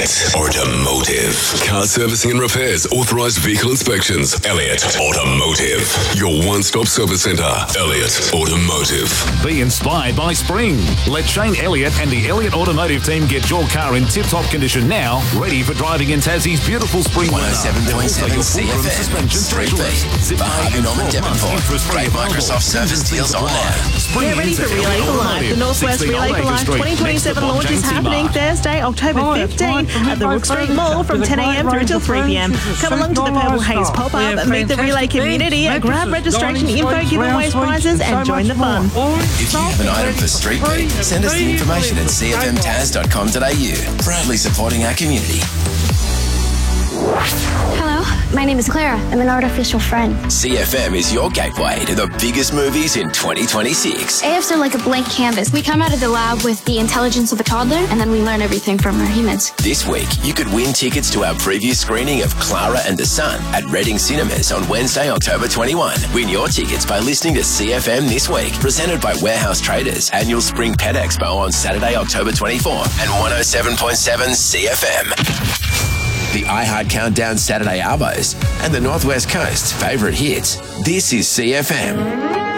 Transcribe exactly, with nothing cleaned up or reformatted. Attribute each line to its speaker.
Speaker 1: Automotive. Car servicing and repairs, authorised vehicle inspections. Elliott Automotive. Your one-stop service centre. Elliott Automotive.
Speaker 2: Be inspired by spring. Let Shane Elliott and the Elliott Automotive team get your car in tip-top condition now, ready for driving in Tassie's beautiful spring
Speaker 3: one oh seven point seven C F M. Street Beat. For Harvey Norman Devonport. Great Microsoft service deals on now.
Speaker 4: Get ready for Relay for Life. The Northwest Relay for Life twenty twenty-seven launch is happening Thursday, October fifteenth at the Brook Street Mall from ten a m through till three p m. Come along to the Purple Haze pop-up and meet the Relay community, grab registration info, giveaways, prizes and join the fun.
Speaker 3: If you have an item for Street Beat, send us the information at c f m taz dot com dot a u. Proudly supporting our community.
Speaker 5: Hello, my name is Clara. I'm an artificial friend.
Speaker 3: C F M is your gateway to the biggest movies in twenty twenty-six.
Speaker 5: A Fs are like a blank canvas. We come out of the lab with the intelligence of a toddler, and then we learn everything from our humans.
Speaker 3: This week, you could win tickets to our preview screening of Clara and the Sun at Reading Cinemas on Wednesday, October twenty-first. Win your tickets by listening to C F M This Week, presented by Warehouse Traders, annual Spring Pet Expo on Saturday, October twenty-fourth, and one oh seven point seven C F M. The iHeart Countdown Saturday Arvos and the Northwest Coast's favourite hits. This is C F M.